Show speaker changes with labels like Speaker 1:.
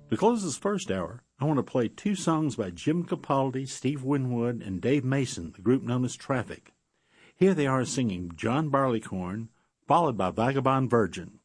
Speaker 1: To close this first hour, I want to play two songs by Jim Capaldi, Steve Winwood, and Dave Mason, the group known as Traffic. Here they are singing John Barleycorn, followed by Vagabond Virgin.